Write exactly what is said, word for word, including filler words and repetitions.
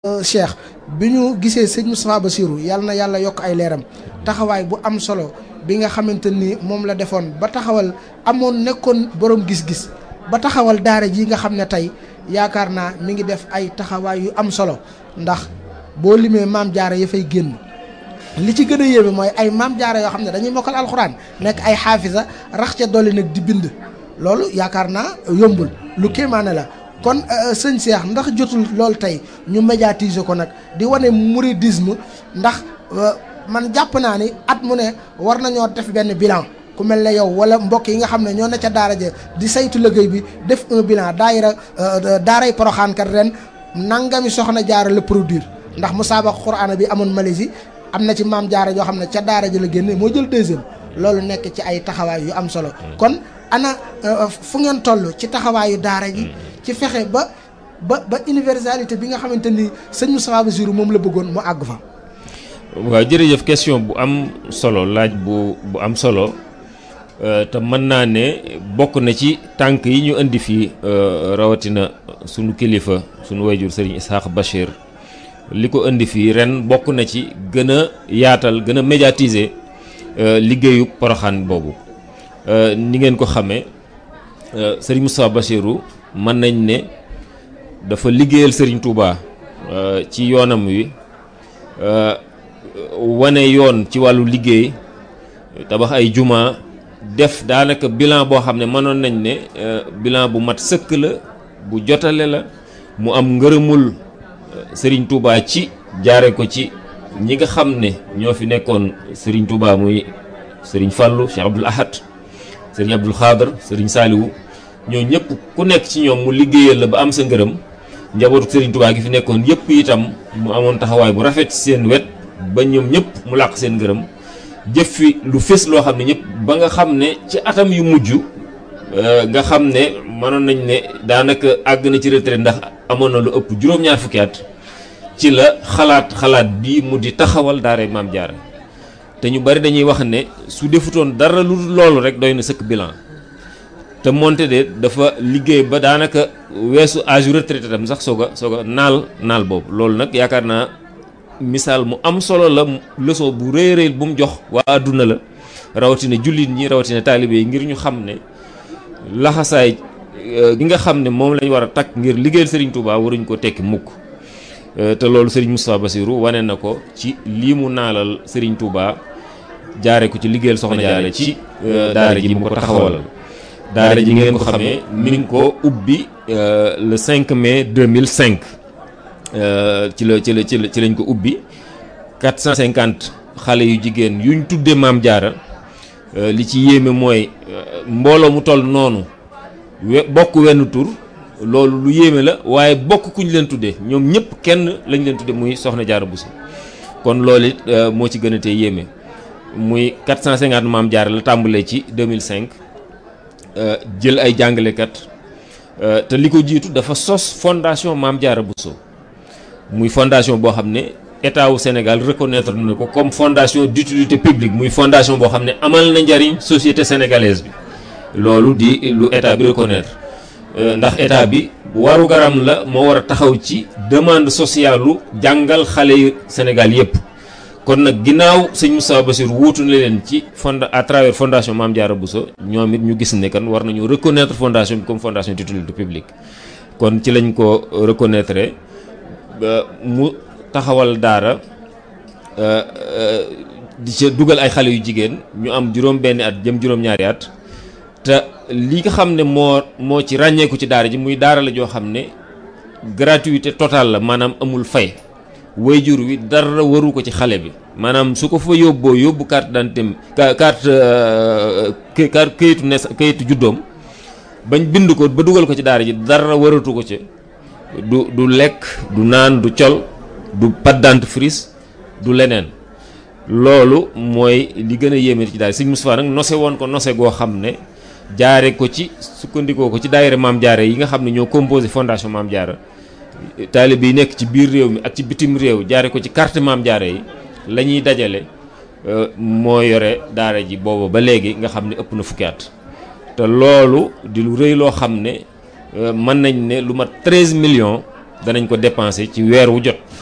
Cheikh bi ñu gisee sëñ Moustapha Bassirou yàlla na yàlla yokk ay leeram taxawaay bu am solo bi nga xamante ni moom la defoon ba taxawal amoon nekkoon borom gis-gis ba taxawal daara ji nga xam ne tey yaakaar naa mi ngi def ay taxawaay yu am solo ndax boo limee maam jaara ya fay génn li ci gën a yéeme mooy ay maam jaara yoo xam ne dañuy mokkal alxuraan nekk ay xaafisa rax ca dolli nag di bind loolu yaakaar naa yombul lu kéemaane la. kon sëñ Cheikh ndax jotul loolu tey ñu médiatiser ko nag di wane mouridisme ndax man jàpp naa ni at mu ne war nañoo def benn bilan ku mel ne yow wala mbokk yi nga xam ne ñoo ne ca daara ja di saytu liggéey bi def un bilan daayira daaray Poroxaan kat ren nangami soxna jaara la produire ndax musaabaqa Qur'aan bi amoon Malaisie am na ci maam jaara yoo xam ne ca daara ja la génne moo jël deuxième loolu nekk ci ay taxawaay yu am solo kon ana fu ngeen toll ci taxawaayu daara ji ci fexe ba ba ba universalité bi nga xamante ni sëñ Moustapha Bassirou moom la bëggoon mu àgg fa. waaw jërëjëf question bu am solo laaj bu bu am solo te mën naa ne bokk na ci tànk yi ñu indi fii rawatina sunu kilifa sunu wayjur Serigne Isaax Bachir li ko indi fii ren bokk na ci gën a yaatal gën a médiatiser liggéeyu Poroxaan boobu ni ngeen ko xamee Serigne Moustapha Bassirou mën nañ ne dafa liggéeyal Serigne Touba ci yoonam wi wane yoon ci wàllu liggéey tabax ay juma def daanaka bilan boo xam ne mënoon nañ ne bilan bu mat sëkk la bu jotale la mu am ngërëmul Serigne Touba ci jaare ko ci ñi nga xam ne ñoo fi nekkoon Serigne Touba muy Serigne Fallou Cheikh Abdoul Ahad Serigne Abdoul Khadr Serigne Saliou ñoo ñëpp ku nekk ci ñoom mu liggéeyal la ba am sa ngërëm njabootu Serigne Touba gi fi nekkoon yëpp itam mu amoon taxawaay bu rafet ci seen wet ba ñoom ñëpp mu làq seen ngërëm jëf fi lu fés loo xam ne ñëpp ba nga xam ne ci atam yu mujj nga xam ne mënoon nañ ne daanaka àgg na ci retraite ndax amoon na lu ëpp juróom-ñaar fukki at ci la xalaat xalaat bii mu di taxawal daara Maam Jaara te ñu bari dañuy wax ne su defutoon dara lu loolu rek doy na sëkk bilan te moonte de dafa liggéey ba daanaka weesu âge retraité tam sax soog a soog a naal naal boobu loolu nag yaakaar naa misaal mu am solo la leçon bu rëy rëy bu mu jox waa àdduna la rawatina jullit ñi rawatina taalibe yi ngir ñu xam ne laxasaay gi nga xam ne moom lañ war a takk ngir liggéeyal Serigne Touba waruñ ko tekki mukk te loolu Serigne Moustapha Bassirou wane na ko ci lii mu naalal Serigne Touba jaare ko ci liggéeyal soxna jaare ci daara ji mu ko taxawalal daara ji ngeen ko xamee mi ngi ko ubbi le cinq mai deux mille cinq ci la ci la ci la ci lañ ko ubbi quatre cent cinquante xale yu jigéen yuñ tuddee maam jaara li ci yéeme mooy mbooloo mu toll noonu we bokk wenn tur loolu lu yéeme la waaye bokk kuñ leen tuddee ñoom ñëpp kenn lañ leen tuddee muy soxna jaara Bousso kon loolu it moo ci gën a tee yéeme muy quatre cent cinquante maam jaara la tàmbalee ci deux mille cinq jël ay jàngalekat te li ko jiitu dafa sos fondation Maam Jaara Bousso muy fondation boo xam ne état wu Sénégal reconnaître na ko comme fondation d'utilité publique muy fondation boo xam ne amal na njariñ société sénégalaise bi loolu di lu état bi reconnaître ndax état bi waru garam la moo war a taxaw ci demande sociale lu jàngal xale yu Sénégal yépp kon nag ginnaaw sëñ Moustapha Bassirou wuutu na leen ci fond à travers fondation Maam Jaara Bousso ñoom it ñu gis ne kan war nañu reconnaître fondation bi comme fondation d'utilité publique kon ci lañ ko reconnaître ba mu taxawal daara di ca dugal ay xale yu jigéen ñu am juróom benni at jëm juróom-ñaari at te li nga xam ne moo moo ci ràññeeku ci daara ji muy daara la joo xam ne gratuité totale la maanaam amul fay wayjur wi dara waru ko ci xale bi maanaam su ko fa yóbboo yóbbu carte d'identité carte carte kayitu nes kayitu juddoom bañ bind ko ba dugal ko ci daara ji dara waratu ko ci du du lekk du naan du col du pâte dentifrice du leneen loolu mooy li gën a yéeme ci daara Sëñ Moustapha nag nose woon ko nose goo xam ne jaare ko ci sukkandikoo ko ci daayira Maam Jaara yi nga xam ne ñoo composé fondation Maam Jaara taalibe yi nekk ci biir réew mi ak ci bitim réew jaare ko ci carte Maam Jaara yi la ñuy dajale moo yore daara ji booba ba léegi nga xam ne ëpp na fukki at te loolu di lu rëy loo xam ne mën nañ ne lu mat treize millions danañ ko dépenser ci weer wu jot